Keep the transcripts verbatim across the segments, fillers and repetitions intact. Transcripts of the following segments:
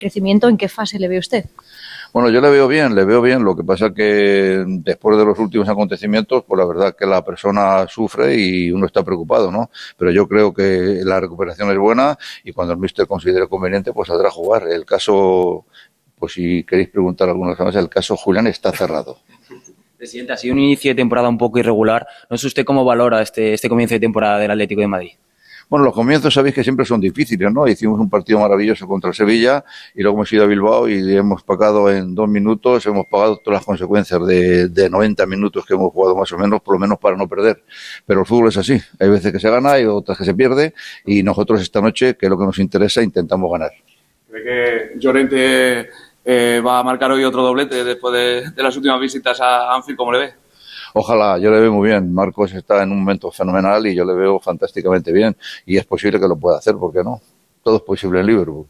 crecimiento, ¿en qué fase le ve usted? Bueno, yo le veo bien, le veo bien. Lo que pasa es que después de los últimos acontecimientos, pues la verdad que la persona sufre y uno está preocupado, ¿no? Pero yo creo que la recuperación es buena y cuando el míster considere conveniente, pues saldrá a jugar. El caso, pues si queréis preguntar alguna cosa más, el caso Julián está cerrado. Presidente, ha sido un inicio de temporada un poco irregular. No sé usted cómo valora este, este comienzo de temporada del Atlético de Madrid. Bueno, los comienzos sabéis que siempre son difíciles, ¿no? Hicimos un partido maravilloso contra el Sevilla y luego hemos ido a Bilbao y hemos pagado en dos minutos, hemos pagado todas las consecuencias de, de noventa minutos que hemos jugado más o menos, por lo menos para no perder. Pero el fútbol es así, hay veces que se gana y otras que se pierde y nosotros esta noche, que es lo que nos interesa, intentamos ganar. ¿Cree que Llorente eh, va a marcar hoy otro doblete después de, de las últimas visitas a Anfield? ¿Cómo le ve? Ojalá, yo le veo muy bien. Marcos está en un momento fenomenal y yo le veo fantásticamente bien. Y es posible que lo pueda hacer, ¿por qué no? Todo es posible en Liverpool.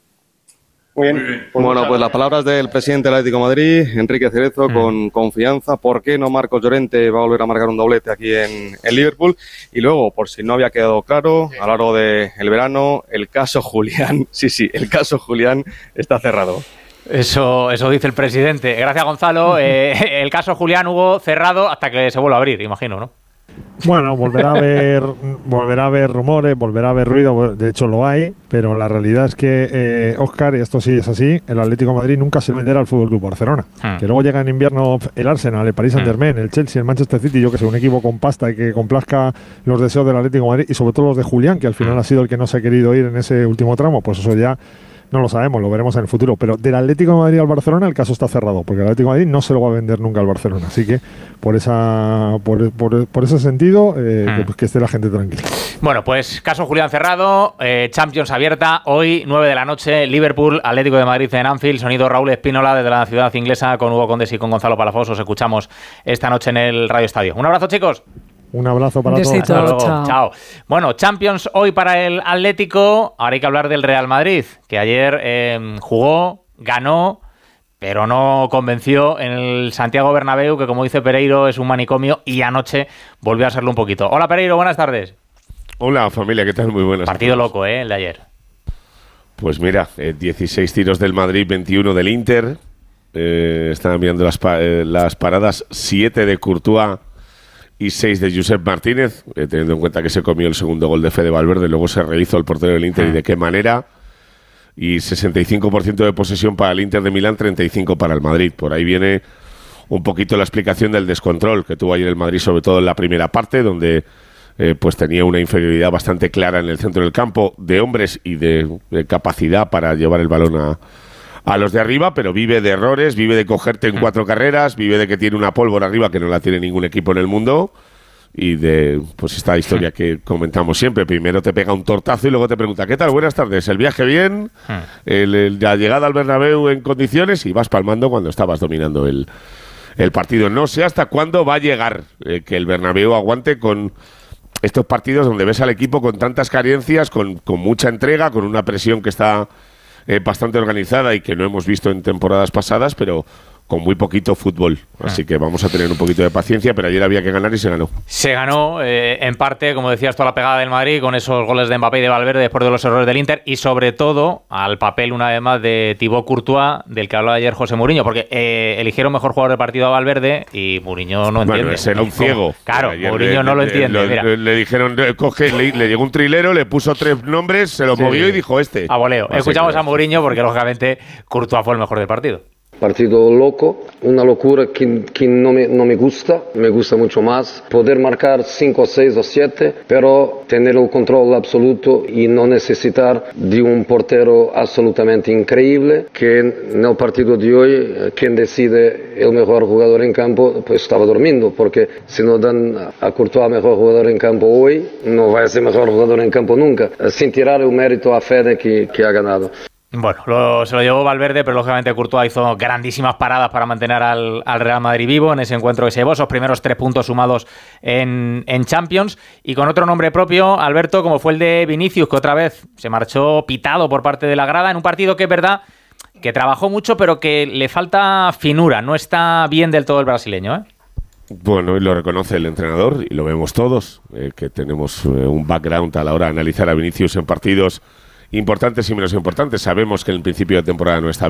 Muy bien. Bueno, pues las palabras del presidente del Atlético de Madrid, Enrique Cerezo, mm. con confianza. ¿Por qué no Marcos Llorente va a volver a marcar un doblete aquí en, en Liverpool? Y luego, por si no había quedado claro, a lo largo del verano, el caso Julián, sí, sí, el caso Julián está cerrado. Eso, eso dice el presidente. Gracias, Gonzalo. Eh, el caso Julián, Hugo, cerrado hasta que se vuelva a abrir, imagino, ¿no? Bueno, volverá a haber, volverá a haber rumores, volverá a haber ruido, de hecho lo hay, pero la realidad es que, eh, Óscar, y esto sí es así, el Atlético de Madrid nunca se venderá al F C Barcelona. Hmm. Que luego llega en invierno el Arsenal, el Paris Saint-Germain, el Chelsea, el Manchester City, yo que sé, un equipo con pasta y que complazca los deseos del Atlético de Madrid y sobre todo los de Julián, que al final ha sido el que no se ha querido ir en ese último tramo, pues eso ya no lo sabemos, lo veremos en el futuro. Pero del Atlético de Madrid al Barcelona el caso está cerrado, porque el Atlético de Madrid no se lo va a vender nunca al Barcelona. Así que por esa por, por, por ese sentido, eh, hmm. que, pues, que esté la gente tranquila. Bueno, pues caso Julián cerrado, eh, Champions abierta, hoy nueve de la noche, Liverpool, Atlético de Madrid en Anfield, sonido Raúl Espínola desde la ciudad inglesa con Hugo Condés y con Gonzalo Palafox. Os escuchamos esta noche en el Radio Estadio. Un abrazo, chicos. Un abrazo para todos. Hasta luego. Chao. Chao. Bueno, Champions hoy para el Atlético. Ahora hay que hablar del Real Madrid, que ayer eh, jugó, ganó, pero no convenció en el Santiago Bernabéu, que como dice Pereiro es un manicomio, y anoche volvió a serlo un poquito. Hola Pereiro, buenas tardes. Hola familia, ¿qué tal? Muy buenas. Partido loco, ¿eh? El de ayer. Pues mira, eh, dieciséis tiros del Madrid, veintiuno del Inter. Eh, están mirando las, pa- eh, las paradas, siete de Courtois y seis de Josep Martínez, eh, teniendo en cuenta que se comió el segundo gol de Fede Valverde, luego se rehizo el portero del Inter y de qué manera, y sesenta y cinco por ciento de posesión para el Inter de Milán, treinta y cinco por ciento para el Madrid. Por ahí viene un poquito la explicación del descontrol que tuvo ayer el Madrid, sobre todo en la primera parte, donde eh, pues tenía una inferioridad bastante clara en el centro del campo, de hombres y de, de capacidad para llevar el balón a a los de arriba, pero vive de errores, vive de cogerte en cuatro carreras, vive de que tiene una pólvora arriba que no la tiene ningún equipo en el mundo, y de pues esta historia que comentamos siempre. Primero te pega un tortazo y luego te pregunta, ¿qué tal? Buenas tardes, ¿el viaje bien? El, el, la llegada al Bernabéu en condiciones, y vas palmando cuando estabas dominando el, el partido. No sé hasta cuándo va a llegar eh, que el Bernabéu aguante con estos partidos donde ves al equipo con tantas carencias, con, con mucha entrega, con una presión que está Eh, bastante organizada y que no hemos visto en temporadas pasadas, pero con muy poquito fútbol. Así que vamos a tener un poquito de paciencia, pero ayer había que ganar y se ganó. Se ganó, eh, en parte, como decías, toda la pegada del Madrid con esos goles de Mbappé y de Valverde después de los errores del Inter, y sobre todo al papel, una vez más, de Thibaut Courtois, del que hablaba ayer José Mourinho, porque eh, eligieron mejor jugador del partido a Valverde y Mourinho no entiende. Bueno, ese era un ciego. Claro, ayer Mourinho le, no lo le, entiende. Le, mira. le, le dijeron, coge, le, le llegó un trilero, le puso tres nombres, se lo sí, movió y dijo este. A voleo. Así Escuchamos que, a Mourinho porque, lógicamente, Courtois fue el mejor del partido. Partido loco, una locura que, que no, me, no me gusta, me gusta mucho más poder marcar cinco, seis o siete, pero tener el control absoluto y no necesitar de un portero absolutamente increíble, que en el partido de hoy, quien decide el mejor jugador en campo, pues estaba durmiendo, porque si no dan a Courtois mejor jugador en campo hoy, no va a ser mejor jugador en campo nunca, sin tirar el mérito a Fede que, que ha ganado. Bueno, lo, se lo llevó Valverde, pero lógicamente Courtois hizo grandísimas paradas para mantener al, al Real Madrid vivo en ese encuentro que se llevó, esos primeros tres puntos sumados en, en Champions, y con otro nombre propio, Alberto, como fue el de Vinicius, que otra vez se marchó pitado por parte de la grada en un partido que es verdad que trabajó mucho, pero que le falta finura, no está bien del todo el brasileño, ¿eh? Bueno, y lo reconoce el entrenador y lo vemos todos, eh, que tenemos eh, un background a la hora de analizar a Vinicius en partidos importantes y menos importantes. Sabemos que en el principio de temporada no está